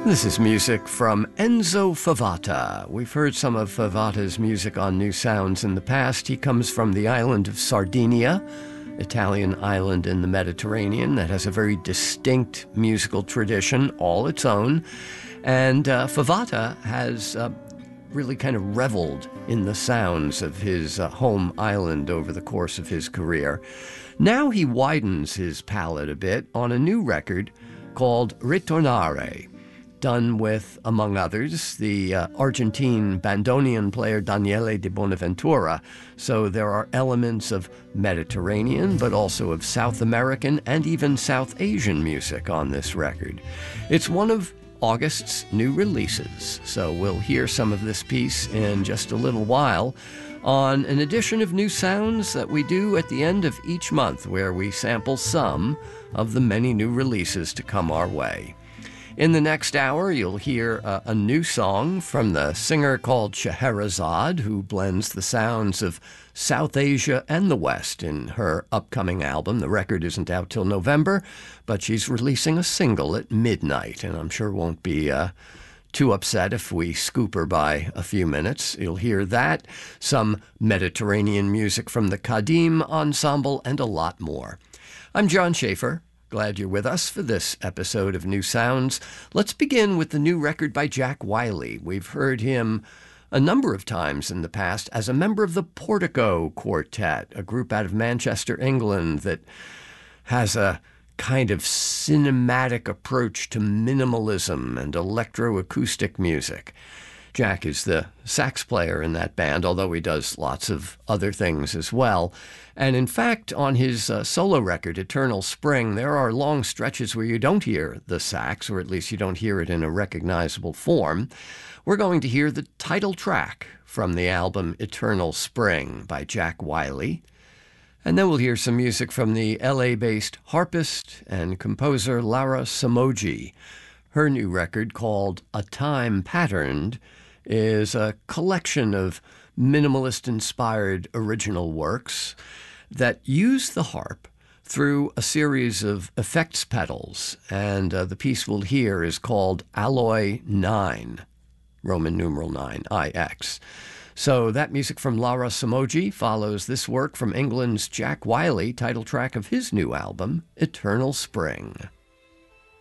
This is music from Enzo Favata. We've heard some of Favata's music on New Sounds in the past. He comes from the island of Sardinia, Italian island in the Mediterranean that has a very distinct musical tradition, all its own. And Favata has really kind of reveled in the sounds of his home island over the course of his career. Now he widens his palette a bit on a new record called Ritornare, done with, among others, the Argentine bandoneon player Daniele de Bonaventura. So there are elements of Mediterranean, but also of South American and even South Asian music on this record. It's one of August's new releases, so we'll hear some of this piece in just a little while on an edition of New Sounds that we do at the end of each month, where we sample some of the many new releases to come our way. In the next hour, you'll hear a new song from the singer called Scheherazade, who blends the sounds of South Asia and the West in her upcoming album. The record isn't out till November, but she's releasing a single at midnight, and I'm sure won't be too upset if we scoop her by a few minutes. You'll hear that, some Mediterranean music from the Kadim Ensemble, and a lot more. I'm John Schaefer. Glad you're with us for this episode of New Sounds. Let's begin with the new record by Jack Wiley. We've heard him a number of times in the past as a member of the Portico Quartet, a group out of Manchester, England, that has a kind of cinematic approach to minimalism and electroacoustic music. Jack is the sax player in that band, although he does lots of other things as well. And in fact, on his solo record, Eternal Spring, there are long stretches where you don't hear the sax, or at least you don't hear it in a recognizable form. We're going to hear the title track from the album Eternal Spring by Jack Wiley. And then we'll hear some music from the LA-based harpist and composer Lara Samoji. Her new record, called A Time Patterned, is a collection of minimalist-inspired original works that use the harp through a series of effects pedals. And the piece we'll hear is called Alloy 9, Roman numeral 9, IX. So that music from Lara Samoji follows this work from England's Jack Wiley, title track of his new album, Eternal Spring.